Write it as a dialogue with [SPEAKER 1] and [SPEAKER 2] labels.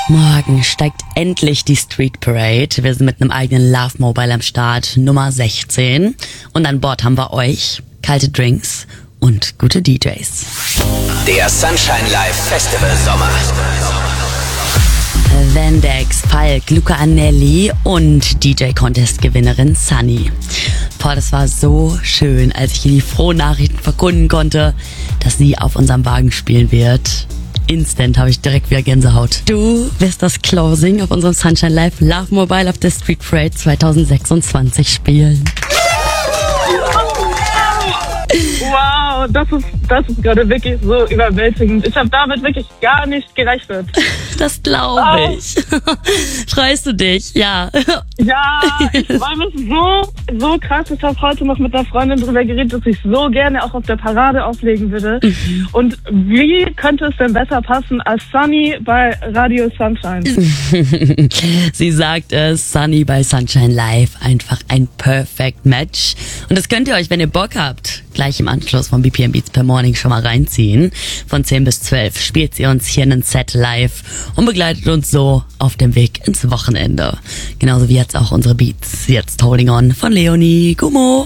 [SPEAKER 1] Morgen steigt endlich die Street Parade. Wir sind mit einem eigenen Love Mobile am Start, Nummer 16. Und an Bord haben wir euch, kalte Drinks und gute DJs.
[SPEAKER 2] Der Sunshine Live Festival Sommer.
[SPEAKER 1] Vendex, Falk, Luca Anelli und DJ-Contest-Gewinnerin Sunny. Boah, das war so schön, als ich ihr die frohen Nachrichten verkunden konnte, dass sie auf unserem Wagen spielen wird. Instant habe ich direkt wieder Gänsehaut. Du wirst das Closing auf unserem Sunshine Live Love Mobile auf der Street Parade 2026 spielen.
[SPEAKER 3] Wow, das ist gerade wirklich so überwältigend. Ich habe damit wirklich gar nicht gerechnet.
[SPEAKER 1] Das glaube ich. Freust du dich? Ja.
[SPEAKER 3] Ja, ich freue mich so krass. Ich habe heute noch mit einer Freundin drüber geredet, dass ich so gerne auch auf der Parade auflegen würde. Und wie könnte es denn besser passen als Sunny bei Radio Sunshine?
[SPEAKER 1] Sie sagt es, Sunny bei Sunshine Live, einfach ein Perfect Match. Und das könnt ihr euch, wenn ihr Bock habt, gleich im Anschluss von BPM Beats per Morning schon mal reinziehen. Von 10 bis 12 spielt sie uns hier einen Set live und begleitet uns so auf dem Weg ins Wochenende. Genauso wie jetzt auch unsere Beats. Jetzt Holding On von Leonie Gummo.